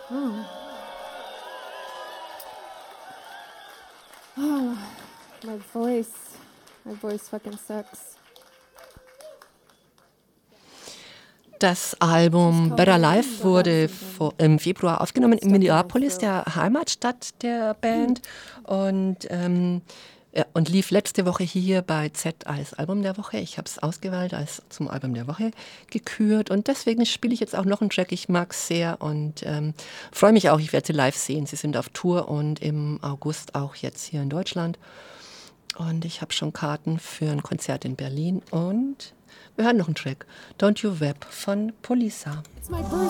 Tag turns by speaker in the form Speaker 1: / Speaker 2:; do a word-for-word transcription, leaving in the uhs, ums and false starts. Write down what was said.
Speaker 1: Oh. Oh, my voice. My voice fucking sucks.
Speaker 2: Das Album Better Life wurde vor, im Februar aufgenommen in Minneapolis, der Heimatstadt der Band, und, ähm, ja, und lief letzte Woche hier bei Z als Album der Woche. Ich habe es ausgewählt, als zum Album der Woche gekürt, und deswegen spiele ich jetzt auch noch einen Track. Ich mag es sehr und ähm, freue mich auch, ich werde sie live sehen. Sie sind auf Tour und im August auch jetzt hier in Deutschland. Und ich habe schon Karten für ein Konzert in Berlin, und wir hören noch einen Track. Don't You Web von Polisa.